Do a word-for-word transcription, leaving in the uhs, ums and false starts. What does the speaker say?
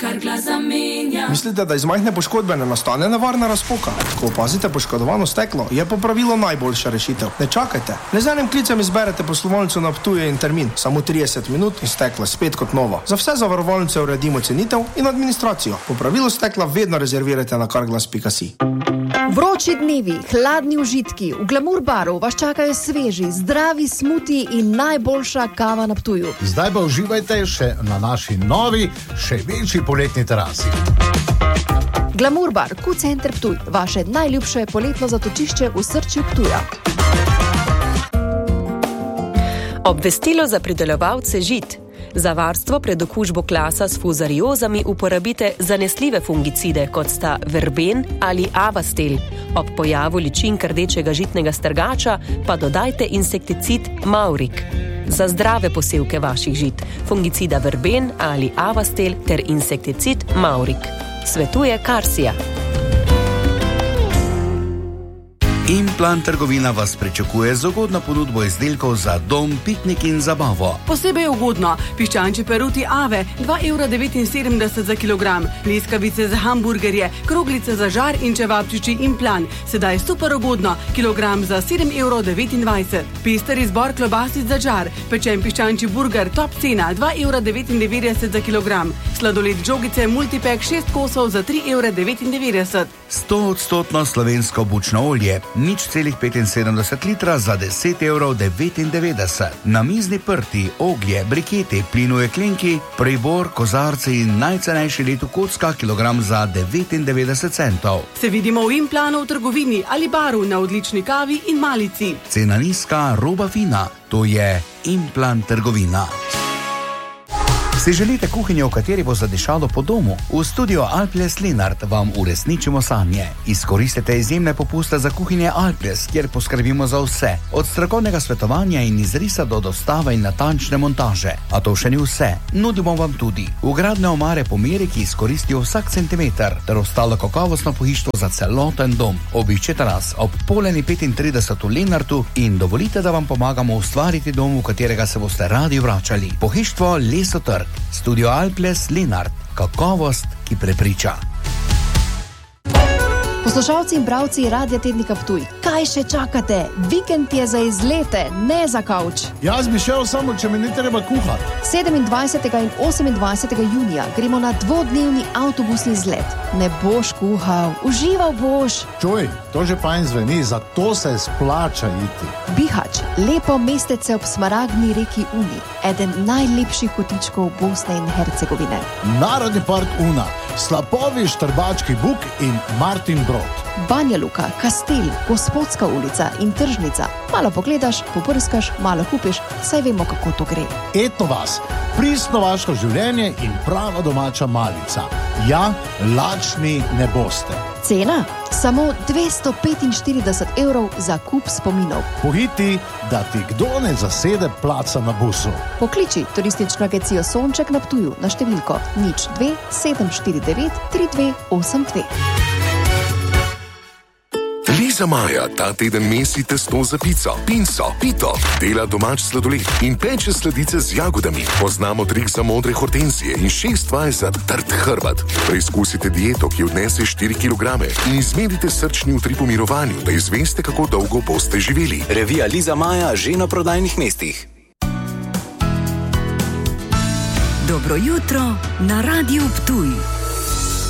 Carglass zamenja. Mislite, da iz majhne poškodbe ne nastane nevarna razpoka? Ko opazite poškodovano steklo, je popravilo najboljša rešitev. Ne čakajte. Le z enim klicem izberete poslovalnico na Ptuju in termin. Samo trideset minut in steklo spet kot novo. Za vse zavarovalnice uredimo cenitev in administracijo. Popravilo stekla vedno rezervirajte na carglass pika si. Vroči dnevi, hladni užitki, v Glamour baru vas čakajo sveži, zdravi smuti in najboljša kava na Ptuju. Zdaj pa uživajte še na naši novi, še večji poletni terasi. Glamour bar, Q-center Ptuj, vaše najljubše poletno zatočišče v srčju Ptuja. Obvestilo za pridelovalce žit. Za varstvo pred okužbo klasa s fuzariozami uporabite zanesljive fungicide, kot sta verben ali avastel. Ob pojavu ličink rdečega žitnega strgača pa dodajte insekticid Maurik. Za zdrave posevke vaših žit, fungicida verben ali avastel ter insekticid Maurik. Svetuje Karsija. Implant trgovina vas pričakuje z ugodno ponudbo izdelkov za dom, piknik in zabavo. Posebej ugodno, piščančji peruti Ave, dva evra devetinsedemdeset za kilogram, pleskavice za hamburgerje, kroglice za žar in čevapčiči Implant, sedaj super ugodno, kilogram za sedem evrov devetindvajset. Pester izbor klobasic za žar, pečen piščančji burger, top cena, dva evra devetindevetdeset za kilogram, sladoled žogice multipack šest kosov za tri evre devetindevetdeset. sto odstotno slovensko bučno olje, nič celih petinsedemdeset litra za deset evrov devetindevetdeset. Namizni prti, oglje, briketi, plin v jeklenki, pribor, kozarci in najcenejši letu kocka kilogram za devetindevetdeset centov. Se vidimo v Implanu v trgovini ali baru na odlični kavi in malici. Cena nizka, roba fina. To je Implant trgovina. Si želite kuhinjo, v kateri bo zadišalo po domu? V studiu Alples Lenart vam uresničimo sanje. Izkoristite izjemne popuste za kuhinje Alples, kjer poskrbimo za vse. Od strokovnega svetovanja in izrisa do dostave in natančne montaže. A to še ni vse. Nudimo vam tudi vgradne omare po meri, ki izkoristijo vsak centimeter, ter ostalo kakovostno pohištvo za celoten dom. Obiščite nas ob Poleni petintrideset v Lenartu in dovolite, da vam pomagamo ustvariti dom, v katerega se boste radi vračali. Pohištvo Lesotrg. Studio Alples Lenart. Kakovost, ki prepriča. Poslušalci in bravci Radia Tednika Ptuj, kaj še čakate? Vikend je za izlete, ne za kavč. Jaz bi šel samo, če mi ne treba kuhati. sedemindvajsetega in osemindvajsetega junija gremo na dvodnevni avtobusni izlet. Ne boš kuhal, užival boš. Čuj, to že fajn zveni, zato se splača iti. Bihač, lepo mestece ob smaragdni reki Uni, eden najlepših kotičkov Bosne in Hercegovine. Narodni park Una, slapovi Štrbački buk in Martin Brod. Banja Luka, Kastel, Gospodska ulica in tržnica. Malo pogledaš, poprskaš, malo kupiš, saj vemo, kako to gre. Etno vas, pristno vaško življenje in prava domača malica. Ja, lačni ne boste. Cena? Samo dvesto petinštirideset evrov za kup spominov. Pohiti, da ti kdo ne zasede placa na busu. Pokliči turistično agencijo Sonček na Ptuju na številko nič dve sedem štiri devet tri dve osem dve. Liza Maja ta teden mesi testo za pico, pinso, pito, dela domač sladoled in peče sladice z jagodami. Poznamo trik za modre hortenzije in šest vaj za trd hrbet. Preizkusite dieto, ki odnese štiri kilograme in izmerite srčni utrip v mirovanju, da izveste, kako dolgo boste živeli. Revija Liza Maja že na prodajnih mestih. Dobro jutro na Radiu Ptuj.